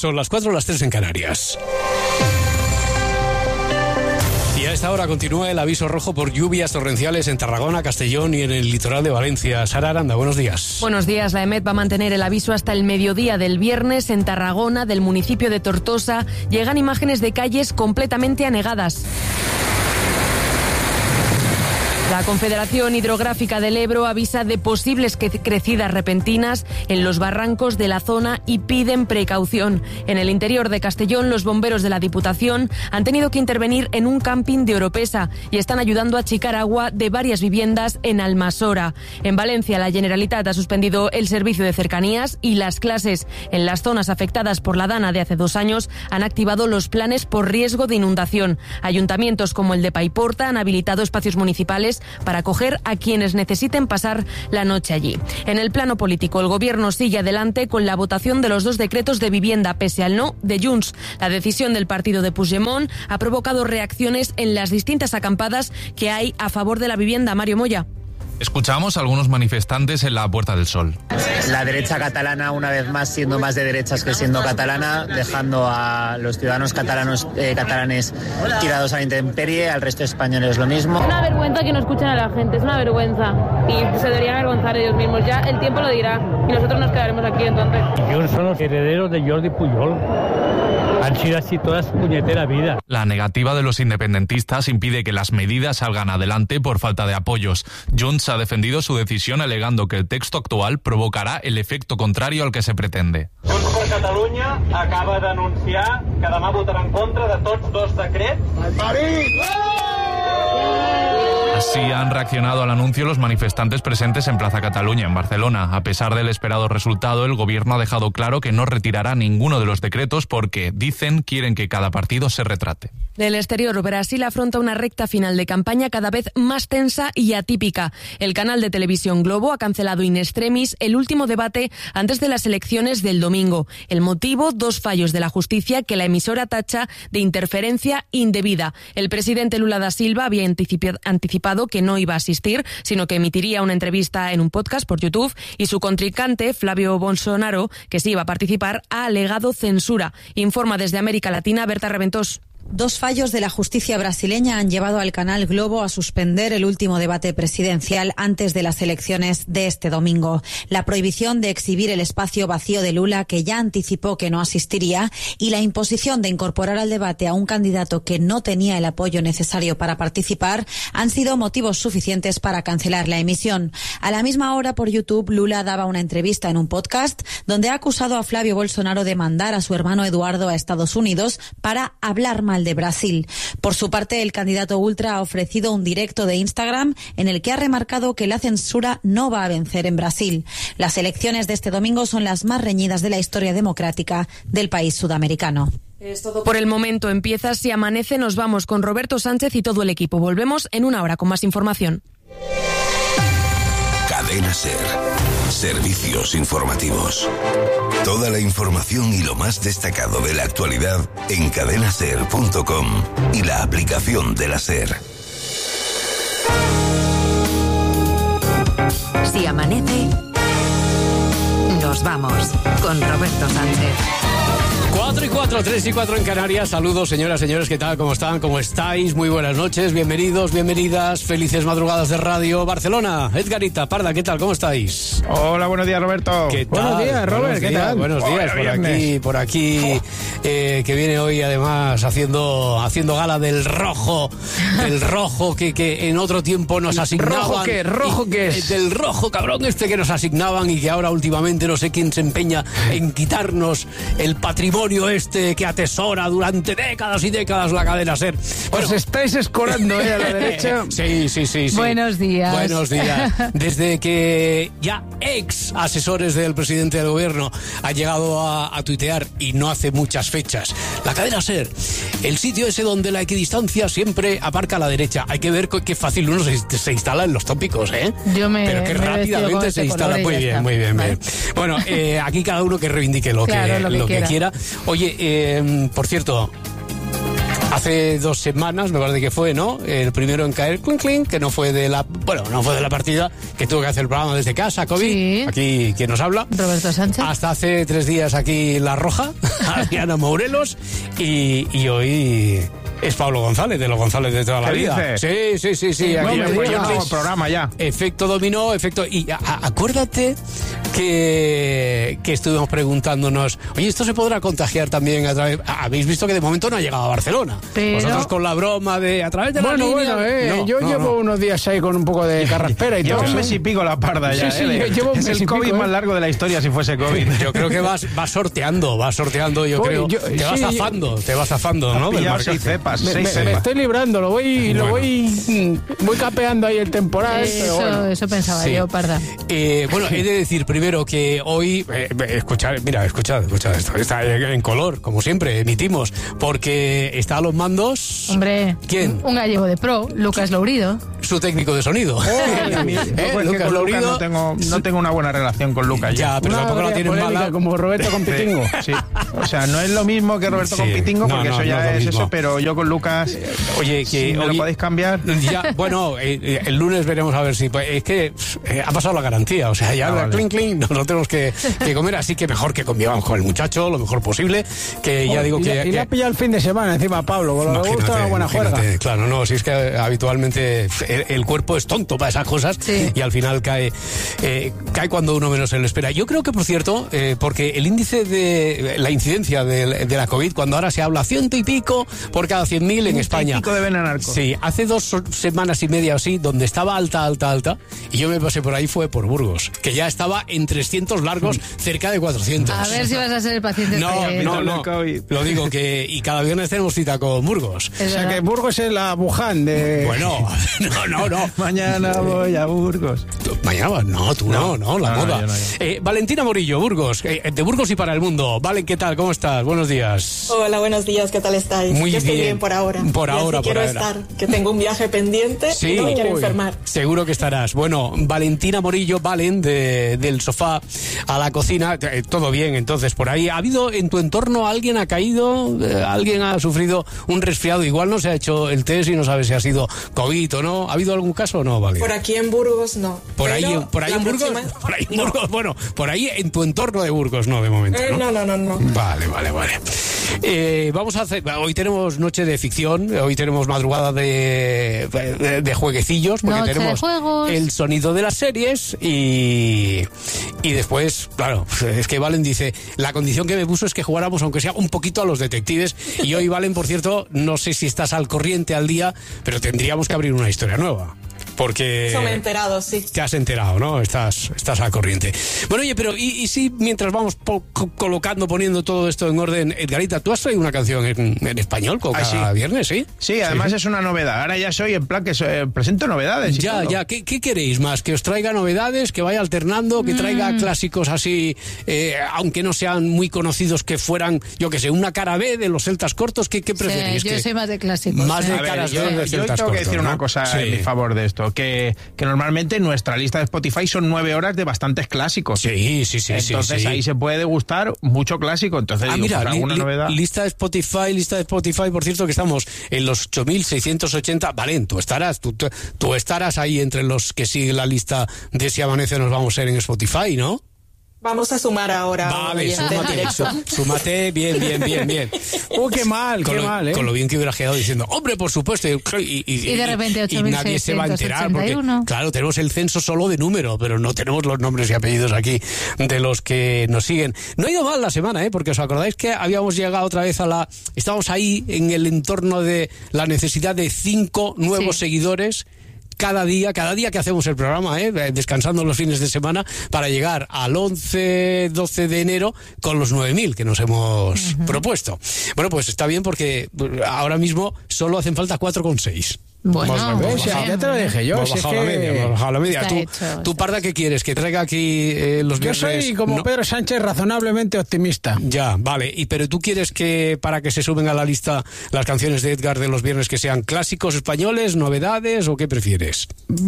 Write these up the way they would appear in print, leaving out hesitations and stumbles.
Son las 4, las 3 en Canarias. Y a esta hora continúa el aviso rojo por lluvias torrenciales en Tarragona, Castellón y en el litoral de Valencia. Sara Aranda, buenos días. Buenos días. La EMET va a mantener el aviso hasta el mediodía del viernes. En Tarragona, del municipio de Tortosa, llegan imágenes de calles completamente anegadas. La Confederación Hidrográfica del Ebro avisa de posibles crecidas repentinas en los barrancos de la zona y piden precaución. En el interior de Castellón, los bomberos de la Diputación han tenido que intervenir en un camping de Oropesa y están ayudando a achicar agua de varias viviendas en Almasora. En Valencia, la Generalitat ha suspendido el servicio de cercanías y las clases. En las zonas afectadas por la dana de hace 2 años han activado los planes por riesgo de inundación. Ayuntamientos como el de Paiporta han habilitado espacios municipales para acoger a quienes necesiten pasar la noche allí. En el plano político, el Gobierno sigue adelante con la votación de los 2 decretos de vivienda, pese al no de Junts. La decisión del partido de Puigdemont ha provocado reacciones en las distintas acampadas que hay a favor de la vivienda. Mario Moya. Escuchamos a algunos manifestantes en la Puerta del Sol. La derecha catalana, una vez más, siendo más de derechas que siendo catalana, dejando a los ciudadanos catalanes tirados a la intemperie, al resto de españoles lo mismo. Es una vergüenza que no escuchen a la gente, es una vergüenza. Y se deberían avergonzar ellos mismos. Ya el tiempo lo dirá y nosotros nos quedaremos aquí entonces. Ellos son los herederos de Jordi Pujol. Han sido así toda su puñetera vida. La negativa de los independentistas impide que las medidas salgan adelante por falta de apoyos. Junts ha defendido su decisión alegando que el texto actual provocará el efecto contrario al que se pretende. Junts per Catalunya acaba d'anunciar que demà votarà en contra de tots 2 decrets. Así han reaccionado al anuncio los manifestantes presentes en Plaza Cataluña, en Barcelona. A pesar del esperado resultado, el gobierno ha dejado claro que no retirará ninguno de los decretos porque, dicen, quieren que cada partido se retrate. Del exterior, Brasil afronta una recta final de campaña cada vez más tensa y atípica. El canal de televisión Globo ha cancelado in extremis el último debate antes de las elecciones del domingo. El motivo, 2 fallos de la justicia que la emisora tacha de interferencia indebida. El presidente Lula da Silva había anticipado que no iba a asistir, sino que emitiría una entrevista en un podcast por YouTube, y su contrincante, Flavio Bolsonaro, que sí iba a participar, ha alegado censura. Informa desde América Latina Berta Reventós. 2 fallos de la justicia brasileña han llevado al canal Globo a suspender el último debate presidencial antes de las elecciones de este domingo. La prohibición de exhibir el espacio vacío de Lula, que ya anticipó que no asistiría, y la imposición de incorporar al debate a un candidato que no tenía el apoyo necesario para participar han sido motivos suficientes para cancelar la emisión. A la misma hora, por YouTube, Lula daba una entrevista en un podcast donde ha acusado a Flavio Bolsonaro de mandar a su hermano Eduardo a Estados Unidos para hablar mal de Brasil. Por su parte, el candidato ultra ha ofrecido un directo de Instagram en el que ha remarcado que la censura no va a vencer en Brasil. Las elecciones de este domingo son las más reñidas de la historia democrática del país sudamericano. Es todo por el momento. Empieza Si Amanece. Nos vamos con Roberto Sánchez y todo el equipo. Volvemos en 1 hora con más información. Cadena SER. Servicios informativos. Toda la información y lo más destacado de la actualidad en cadenaser.com y la aplicación de la SER. Si amanece, nos vamos con Roberto Sánchez. 4 y 4, 3 y 4 en Canarias. Saludos, señoras, señores, ¿qué tal? ¿Cómo están? ¿Cómo estáis? Muy buenas noches, bienvenidos, bienvenidas, felices madrugadas de Radio Barcelona. Edgarita, Parda, ¿qué tal? ¿Cómo estáis? Hola, buenos días, Roberto. ¿Qué tal? Buenos días, Robert, ¿qué tal? Buenos días, por aquí, que viene hoy además haciendo gala del rojo que en otro tiempo nos asignaban. ¿Rojo qué es? Del rojo, cabrón, que nos asignaban y que ahora últimamente no sé quién se empeña en quitarnos el patrimonio que atesora durante décadas y décadas la cadena SER. Bueno, os estáis escorando, a la derecha. Sí. Buenos días. Buenos días. Desde que ya ex asesores del presidente del gobierno han llegado a tuitear, y no hace muchas fechas, la cadena SER, el sitio ese donde la equidistancia siempre aparca a la derecha. Hay que ver qué fácil uno se instala en los tópicos, ¿eh? Pero qué rápidamente se instala. Muy bien. ¿Vale? Bueno, aquí cada uno que reivindique lo que quiera. Oye, por cierto, hace 2 semanas, me parece que fue, ¿no? El primero en caer, clink, que no fue de la partida, que tuvo que hacer el programa desde casa, COVID. Sí. Aquí, quien nos habla. Roberto Sánchez. Hasta hace 3 días aquí La Roja. Adriana Mourelos, y hoy es Pablo González, de los González de toda la vida. Dices? Sí. Aquí Aquí yo no hago programa ya. Efecto dominó, y acuérdate que estuvimos preguntándonos, oye, ¿esto se podrá contagiar también a través? Habéis visto que de momento no ha llegado a Barcelona. Pero... Vosotros con la broma de a través de la línea... yo llevo unos días ahí con un poco de carraspera y todo. Llevo un mes y pico la parda ya. Llevo un mes es y el COVID pico, más largo de la historia si fuese COVID. Yo creo que vas sorteando, yo creo. Te vas zafando, ¿no? Del marcaje. 6 cepas. Me estoy librando, lo voy capeando ahí el temporal. Eso pensaba yo, parda. Bueno, he de decir primero que hoy, escuchad esto, está en color, como siempre, emitimos, porque está a los mandos... Hombre, ¿quién? Un gallego de pro, Lucas Lourido. Su técnico de sonido. Lucas Lourido. No tengo una buena relación con Lucas. Ya, pero tampoco la tienes mala. Como Roberto con Pitingo. Sí. O sea, no es lo mismo que Roberto con Pitingo, porque eso ya es eso, pero yo con Lucas... Oye, que ¿me lo podéis cambiar? Ya, bueno, el lunes veremos a ver si... Es que ha pasado la garantía, o sea, ya vale. clink, no tenemos que comer, así que mejor que convivamos con el muchacho lo mejor posible, que ya digo que... Y le ha pillado el fin de semana encima a Pablo, con lo que gusta una buena juerga. Claro, no, si es que habitualmente el cuerpo es tonto para esas cosas, y al final cae cuando uno menos se lo espera. Yo creo que, por cierto, porque el índice de la incidencia de la COVID, cuando ahora se habla 100 y pico por cada 100.000 en España. Pico de Benanarco. Sí, hace 2 semanas y media o así, donde estaba alta, y yo me pasé por ahí, fue por Burgos, que ya estaba en 300 largos, cerca de 400. A ver si vas a ser el paciente. No. Lo digo que, y cada viernes tenemos cita con Burgos. O sea, que Burgos es la Wuhan de... Bueno, no. Mañana voy a Burgos. Mañana, la moda. Valentina Morillo, Burgos, de Burgos y para el mundo. Valen, ¿qué tal? ¿Cómo estás? Buenos días. Hola, buenos días, ¿qué tal estáis? Muy Yo estoy bien por ahora. Quiero estar, que tengo un viaje pendiente y no me quiero enfermar. Seguro que estarás. Bueno, Valentina Morillo, Valen, del sofá a la cocina, todo bien, entonces, por ahí. ¿Ha habido en tu entorno alguien ha caído? ¿Alguien ha sufrido un resfriado? Igual no se ha hecho el test y no sabe si ha sido COVID o no. ¿Ha habido algún caso o no, Valen? Por aquí en Burgos, no. ¿Por ahí en Burgos? Bueno, por ahí en tu entorno de Burgos, no, de momento, ¿no? No. Vale. Vamos a hacer... Hoy tenemos noche de ficción, hoy tenemos madrugada de jueguecillos, porque noche tenemos de juegos, el sonido de las series y después, claro, es que Valen dice, la condición que me puso es que jugáramos aunque sea un poquito a los detectives, y hoy, Valen, por cierto, no sé si estás al corriente al día, pero tendríamos que abrir una historia nueva. Porque... Eso me he enterado, sí. Te has enterado, ¿no? Estás al corriente. Bueno, oye, pero ¿y si mientras vamos poniendo todo esto en orden, Edgarita, tú has traído una canción en español cada viernes, ¿sí? Sí, además es una novedad. Ahora ya soy en plan que presento novedades. Ya. ¿Qué queréis más? ¿Que os traiga novedades? ¿Que vaya alternando? ¿Que traiga clásicos así, aunque no sean muy conocidos, que fueran, yo qué sé, una cara B de los celtas cortos? ¿Qué preferís? Yo soy más de clásicos. Más de caras B de celtas cortos. Yo tengo que decir una cosa en mi favor de esto. Que normalmente nuestra lista de Spotify son 9 horas de bastantes clásicos. Sí. Entonces ahí se puede degustar mucho clásico. Entonces mira, alguna novedad. Lista de Spotify, por cierto, que estamos en los 8.680. Valen, tú estarás ahí entre los que siguen la lista de Si Amanece Nos Vamos a ser en Spotify, ¿no? Vamos a sumar ahora. Vale, súmate, bien. Qué mal, ¿eh? Con lo bien que hubiera quedado diciendo, hombre, por supuesto. Y de repente 8.681. Y nadie se va a enterar, porque, claro, tenemos el censo solo de número, pero no tenemos los nombres y apellidos aquí de los que nos siguen. No ha ido mal la semana, porque os acordáis que habíamos llegado otra vez estábamos ahí en el entorno de la necesidad de 5 nuevos seguidores cada día que hacemos el programa, descansando los fines de semana, para llegar al 11-12 de enero con los 9.000 que nos hemos propuesto. Bueno, pues está bien, porque ahora mismo solo hacen falta 4,6. Bueno, ya te lo dije yo. Hemos bajado la media. ¿Tú, Parda, qué quieres? ¿Que traiga aquí los viernes? Yo soy como Pedro Sánchez, razonablemente optimista. Ya, vale. Pero tú quieres que, para que se suben a la lista las canciones de Edgar de los viernes, que sean clásicos españoles, novedades, o qué prefieres?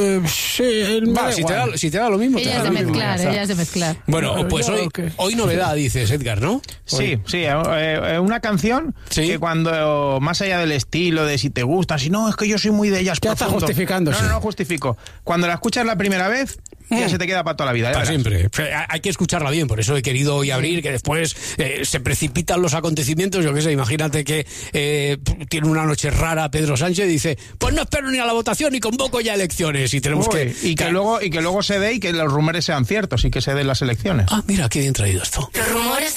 Si te da lo mismo. Ella es de mezclar. Bueno, pues hoy novedad, dices, Edgar, ¿no? Sí, una canción que cuando, más allá del estilo, de si te gusta, si no, es que yo soy muy de ellas. Ya está justificándose. No justifico. Cuando la escuchas la primera vez, ya se te queda para toda la vida. Para siempre. Hay que escucharla bien, por eso he querido hoy abrir, que después se precipitan los acontecimientos. Yo qué sé, imagínate que tiene una noche rara Pedro Sánchez y dice, pues no espero ni a la votación y convoco ya elecciones. Y tenemos que luego se dé y que los rumores sean ciertos y que se den las elecciones. Ah, mira, qué bien traído esto. Los rumores